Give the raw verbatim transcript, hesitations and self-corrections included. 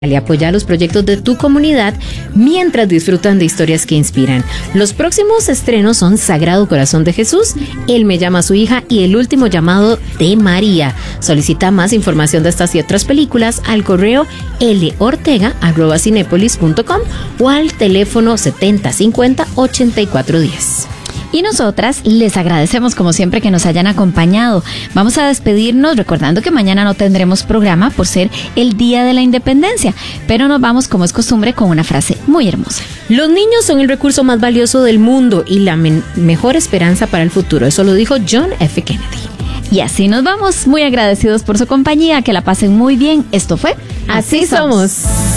y apoya los proyectos de tu comunidad mientras disfrutan de historias que inspiran. Los próximos estrenos son Sagrado Corazón de Jesús, Él me llama a su hija y El último llamado de María. Solicita más información de estas y otras películas al correo lortega arroba cinepolis punto com o al teléfono setenta cincuenta ochenta y cuatro diez. Y nosotras les agradecemos como siempre que nos hayan acompañado. Vamos a despedirnos recordando que mañana no tendremos programa por ser el Día de la Independencia, pero nos vamos como es costumbre con una frase muy hermosa. Los niños son el recurso más valioso del mundo y la men- mejor esperanza para el futuro. Eso lo dijo John F. Kennedy. Y así nos vamos, muy agradecidos por su compañía, que la pasen muy bien. Esto fue Así, Así somos. somos.